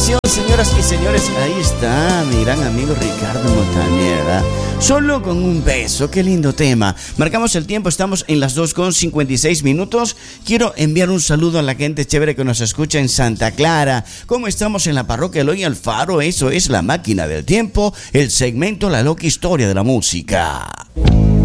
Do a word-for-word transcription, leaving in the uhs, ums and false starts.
canción, señoras y señores. Ahí está mi gran amigo Ricardo Montaner, ¿verdad? Solo con un beso, qué lindo tema. Marcamos el tiempo, estamos en las dos con cincuenta y seis minutos. Quiero enviar un saludo a la gente chévere que nos escucha en Santa Clara. ¿Cómo estamos en la parroquia Eloy Alfaro? Eso es La Máquina del Tiempo, el segmento La Loca Historia de la Música.